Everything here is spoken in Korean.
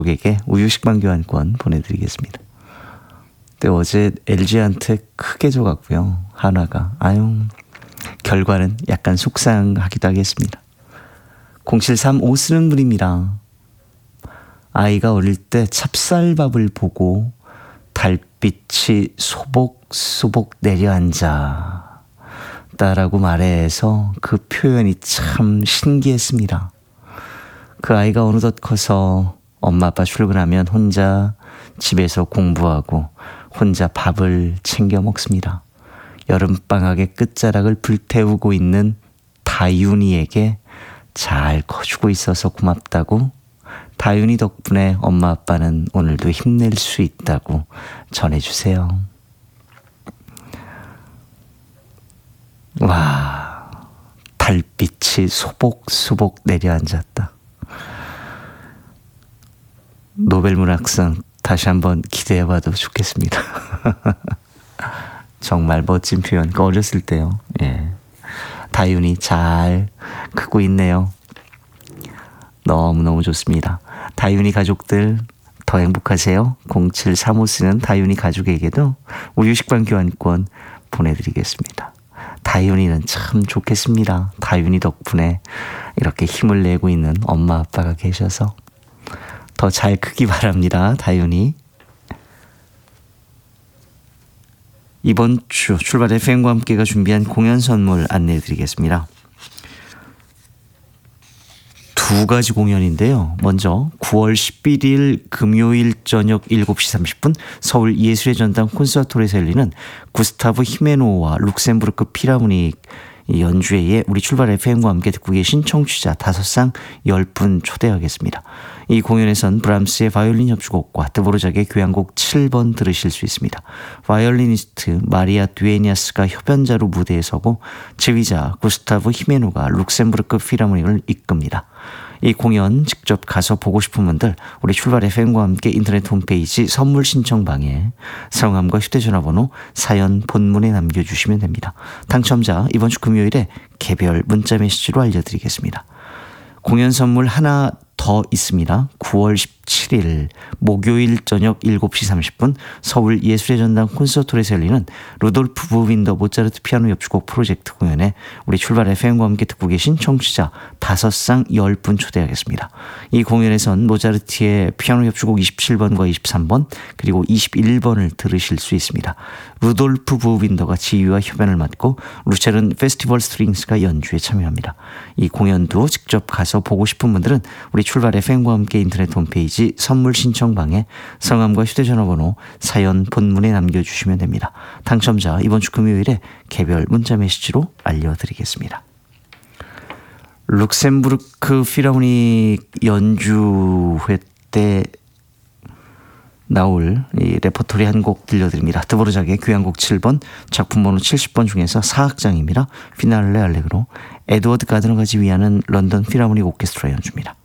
에게 우유 식빵 교환권 보내드리겠습니다. 근데 어제 LG한테 크게 져갔고요. 한화가. 결과는 약간 속상하기도 하겠습니다. 0735 쓰는 분입니다. 아이가 어릴 때 찹쌀밥을 보고 달빛이 소복소복 내려앉아 라고 말해서 그 표현이 참 신기했습니다. 그 아이가 어느덧 커서 엄마 아빠 출근하면 혼자 집에서 공부하고 혼자 밥을 챙겨 먹습니다. 여름방학의 끝자락을 불태우고 있는 다윤이에게 잘 커주고 있어서 고맙다고, 다윤이 덕분에 엄마 아빠는 오늘도 힘낼 수 있다고 전해주세요. 와, 달빛이 소복소복 내려앉았다. 노벨문학상 다시 한번 기대해봐도 좋겠습니다. 정말 멋진 표현. 어렸을 때요. 예. 다윤이 잘 크고 있네요. 너무너무 좋습니다. 다윤이 가족들 더 행복하세요. 0735 쓰는 다윤이 가족에게도 우유 식빵 교환권 보내드리겠습니다. 다윤이는 참 좋겠습니다. 다윤이 덕분에 이렇게 힘을 내고 있는 엄마 아빠가 계셔서 더 잘 크기 바랍니다. 다윤이. 이번 주 출발 FM과 함께가 준비한 공연 선물 안내해드리겠습니다. 두 가지 공연인데요. 먼저 9월 11일 금요일 저녁 7시 30분 서울 예술의 전당 콘서트홀에서 열리는 구스타브 히메노와 룩셈부르크 필하모닉 연주회에 우리 출발 FM과 함께 듣고 계신 청취자 5상 10분 초대하겠습니다. 이 공연에선 브람스의 바이올린 협주곡과 드보르작의 교향곡 7번 들으실 수 있습니다. 바이올리니스트 마리아 듀에니아스가 협연자로 무대에 서고 지휘자 구스타브 히메노가 룩셈부르크 필하모닉을 이끕니다. 이 공연 직접 가서 보고 싶은 분들 우리 출발 FM과 함께 인터넷 홈페이지 선물 신청방에 성함과 휴대전화번호 사연 본문에 남겨주시면 됩니다. 당첨자 이번 주 금요일에 개별 문자 메시지로 알려드리겠습니다. 공연 선물 하나 더 있습니다. 9월 17일 목요일 저녁 7시 30분 서울 예술의 전당 콘서트홀에서 열리는 루돌프 부윈더 모차르트 피아노 협주곡 프로젝트 공연에 우리 출발 FM과 함께 듣고 계신 청취자 5상 10분 초대하겠습니다. 이 공연에선 모차르트의 피아노 협주곡 27번과 23번 그리고 21번을 들으실 수 있습니다. 루돌프 부윈더가 지휘와 협연을 맡고 루체른 페스티벌 스트링스가 연주에 참여합니다. 이 공연도 직접 가서 보고 싶은 분들은 우리 출발 FM과 함께 인터넷 홈페이지 선물 신청방에 성함과 휴대전화번호 사연 본문에 남겨주시면 됩니다. 당첨자 이번 주 금요일에 개별 문자 메시지로 알려드리겠습니다. 룩셈부르크 필하모닉 연주회 때 나올 이 레퍼토리 한 곡 들려드립니다. 드보르작의 교향곡 7번 작품 번호 70번 중에서 4악장입니다. 피날레 알레그로 에드워드 가드너가 지휘하는 런던 필하모닉 오케스트라 연주입니다.